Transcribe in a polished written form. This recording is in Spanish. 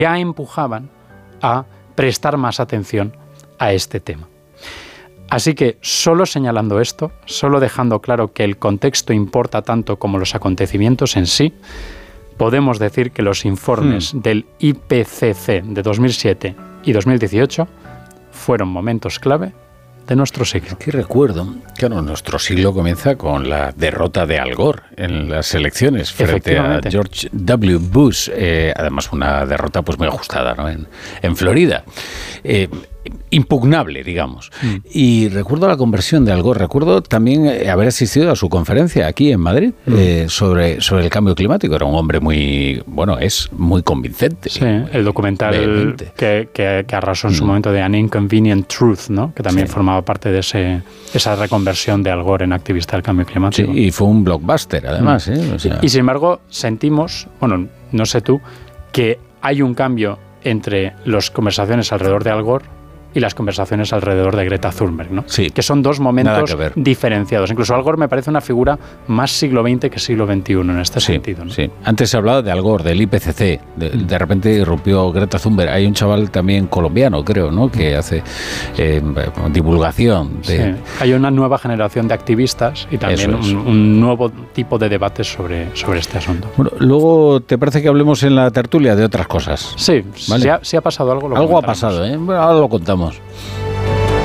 ya empujaban a prestar más atención a este tema. Así que solo señalando esto, solo dejando claro que el contexto importa tanto como los acontecimientos en sí, podemos decir que los informes del IPCC de 2007 y 2018 fueron momentos clave de nuestro siglo. ¿Qué recuerdo? Claro, nuestro siglo comienza con la derrota de Al Gore en las elecciones frente a George W. Bush. Además, una derrota pues muy ajustada, ¿no? en Florida. Impugnable, digamos. Y recuerdo la conversión de Al Gore. Recuerdo también haber asistido a su conferencia aquí en Madrid sobre el cambio climático. Era un hombre es muy convincente. Sí, el documental que arrasó en su momento de An Inconvenient Truth, ¿no? Que también formaba parte de esa reconversión de Al Gore en activista del cambio climático. Sí, y fue un blockbuster, además. O sea. Y sin embargo, sentimos, no sé tú, que hay un cambio entre las conversaciones alrededor de Al Gore y las conversaciones alrededor de Greta Thunberg, ¿no? Sí. Que son dos momentos diferenciados. Incluso Al Gore me parece una figura más siglo XX que siglo XXI en este sentido, ¿no? Sí. Antes se hablaba de Al Gore, del IPCC. De repente irrumpió Greta Thunberg. Hay un chaval también colombiano, creo, ¿no? Que hace divulgación. Sí. Hay una nueva generación de activistas y también un nuevo tipo de debate sobre este asunto. Bueno, luego, ¿te parece que hablemos en la tertulia de otras cosas? Sí, ¿vale? Si ha pasado algo, algo ha pasado, ¿eh? Bueno, ahora lo contamos.